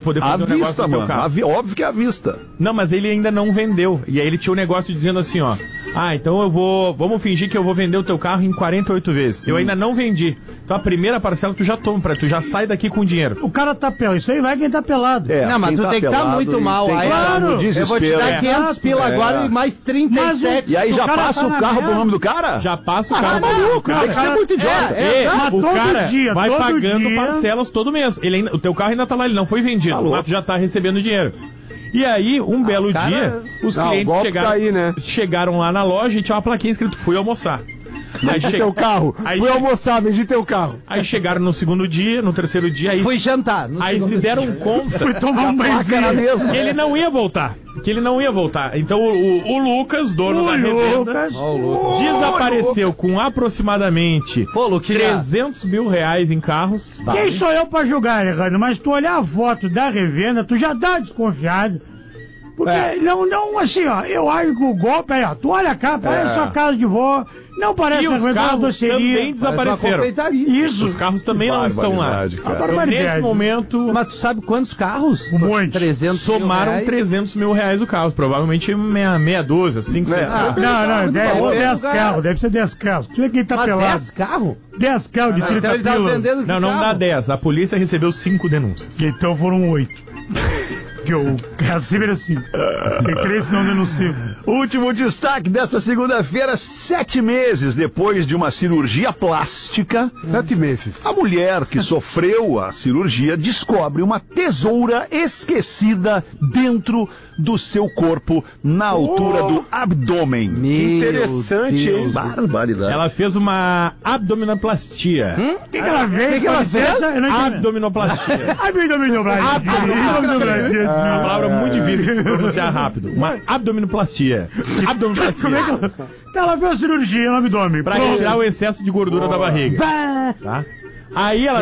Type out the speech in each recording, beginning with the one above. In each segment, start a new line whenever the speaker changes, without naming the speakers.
poder fazer um negócio no teu carro.
Óbvio que é à vista.
Não, mas ele ainda não vendeu. E aí ele tinha um negócio dizendo assim, ó. Então vamos fingir que eu vou vender o teu carro em 48 vezes. Eu ainda não vendi. Então a primeira parcela tu já toma, tu já sai daqui com o dinheiro.
O cara tá pelado, isso aí vai quem tá pelado.
Não, mas tu tem que estar muito mal.
Claro,
eu vou te dar 500 pila agora e mais 37.
E aí já passa o carro pro nome do cara?
Já passa o carro.
Tem que ser muito idiota.
O cara vai pagando parcelas todo mês. O teu carro ainda tá lá, ele não foi vendido, mas tu já tá recebendo dinheiro. E aí, um belo dia, os clientes chegaram lá na loja e tinha uma plaquinha escrito, fui almoçar.
Medi teu carro. Fui almoçar, medi teu carro.
Aí chegaram no segundo dia, no terceiro dia, aí...
Fui jantar.
Aí se deram conta...
Fui tomar um banhozinho.
Que ele não ia voltar. Então o Lucas, dono da revenda, desapareceu com aproximadamente 300 mil reais em carros.
Quem sou eu pra julgar, Alejandro? Mas tu olhar a foto da revenda, tu já dá desconfiado. Porque não, assim, ó, eu acho que o golpe aí, ó, tu olha cá, parece sua casa de vó, não parece
os carros também desapareceram.
Isso.
Os carros também não estão lá. Então, nesse momento...
Mas tu sabe quantos carros?
Um monte.
300
somaram
mil
300 mil reais o carro. Provavelmente meia dúzia, 5, 6 carros.
Não, 10 carros, deve ser 10 carros. Tu vê quem tá pelado.
10 carros?
10 carros de 30 pila.
Não dá 10. A polícia recebeu 5 denúncias.
Então foram 8. Que eu recebo assim. Tem 3 que não denunciam.
Último destaque dessa segunda-feira, 7 meses depois de uma cirurgia plástica.
7 meses.
A mulher que sofreu a cirurgia descobre uma tesoura esquecida dentro do seu corpo, na altura do abdômen.
Que interessante, hein?
Barbaridade.
Ela fez uma abdominoplastia.
O que ela fez?
Abdominoplastia.
Abdominoplastia.
Uma palavra muito difícil de se pronunciar rápido. Uma abdominoplastia.
Como é que ela fez a cirurgia no abdômen?
Pra retirar o excesso de gordura da barriga. Tá? Aí ela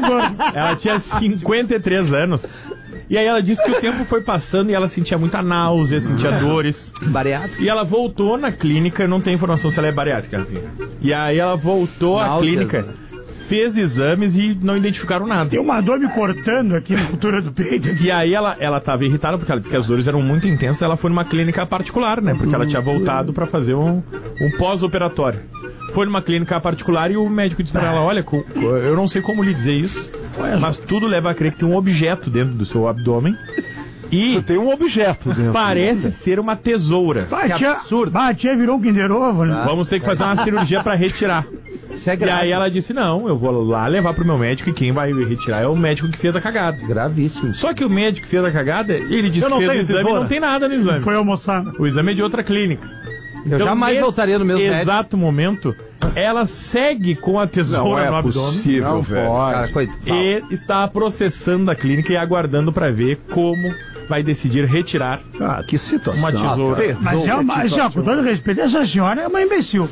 tinha 53 anos. E aí ela disse que o tempo foi passando e ela sentia muita náusea, sentia dores.
Bariátrica?
E ela voltou na clínica, eu não tenho informação se ela é bariátrica. E aí ela voltou à clínica, fez exames e não identificaram nada.
Tem uma dor me cortando aqui na altura do peito.
E aí ela tava irritada porque ela disse que as dores eram muito intensas. Ela foi numa clínica particular, né? Porque ela tinha voltado pra fazer um pós-operatório. Foi numa clínica particular e o médico disse pra ela, olha, eu não sei como lhe dizer isso, mas tudo leva a crer que tem um objeto dentro do seu abdômen. E
você tem um objeto dentro.
Parece ser uma tesoura.
Que absurdo. Tia virou um Kinder Ovo, né?
Vamos ter que fazer uma cirurgia pra retirar. E aí ela disse, não, eu vou lá levar pro meu médico e quem vai retirar é o médico que fez a cagada.
Gravíssimo.
Só que o médico que fez a cagada, ele disse que fez o exame e não tem nada no exame.
Foi almoçar.
O exame é de outra clínica.
Eu jamais voltaria no mesmo
exato momento, ela segue com a tesoura no abdômen.
Possível, velho.
Cara,
e está processando a clínica e aguardando para ver como vai decidir retirar
que situação.
Uma tesoura.
Mas com todo respeito, essa senhora é uma imbecil.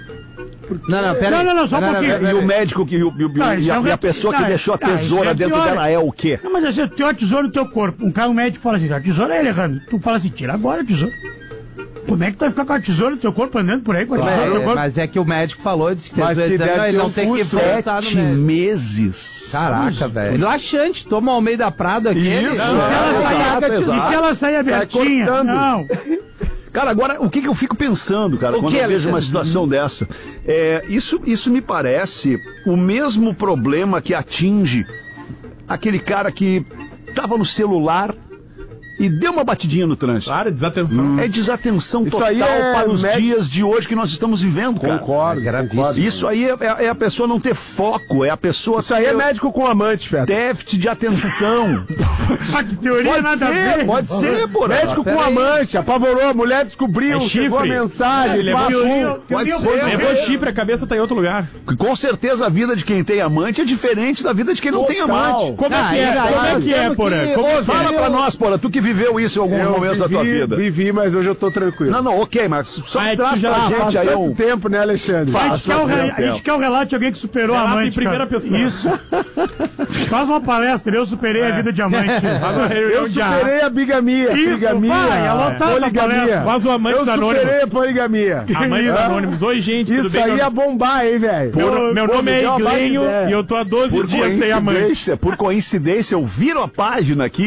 Não,
só um pouquinho.
E o médico e a pessoa que deixou a tesoura dentro dela é o quê?
Não, mas assim, tu tem uma tesoura no teu corpo. Um médico fala assim, a tesoura é ele, Alejandro. Tu fala assim, tira agora a tesoura. Como é que tu vai ficar com a tesoura no teu corpo andando por aí com a tesoura no teu corpo?
Mas é que o médico falou, disse que fez o exame, ele não tem que voltar no
7 meses.
Caraca, velho. Laxante, toma o Almeida Prado aqui.
Isso.
E se ela sair abertinha? Não.
Cara, agora, o que eu fico pensando, cara, quando eu vejo uma situação dessa? Isso me parece o mesmo problema que atinge aquele cara que tava no celular e deu uma batidinha no trânsito.
Claro, desatenção.
É desatenção
isso
total
aí
para os dias de hoje que nós estamos vivendo, cara.
Concordo.
Isso aí é a pessoa não ter foco, é a pessoa...
Isso aí é médico com amante, Feta.
Déficit de atenção.
Que teoria nada a ver.
Pode ser, porra.
Médico com amante, apavorou, a mulher descobriu, chegou a mensagem,
pode ser.
Levou chifre, a cabeça tá em outro lugar.
Com certeza a vida de quem tem amante é diferente da vida de quem não tem amante.
Como é que é, Porã?
Fala pra nós, Porã, tu que viveu isso em algum momento da tua vida.
Vivi, mas hoje eu tô tranquilo.
Não, ok, mas só traz pra gente
faz
aí
tanto tempo, né, Alexandre?
A gente quer o relato de alguém que superou a amante.
Em primeira pessoa.
Isso. Faz uma palestra, eu superei a vida de amante.
Eu superei a bigamia.
Isso,
bigamia. Poligamia.
Faz o Amantes Anônimos.
Eu superei a poligamia.
Amantes Anônimos. Oi, gente, tudo bem?
Isso aí ia bombar, hein, velho?
Meu nome é Iglenho e eu tô há 12 dias sem amante.
Por coincidência, eu viro a página aqui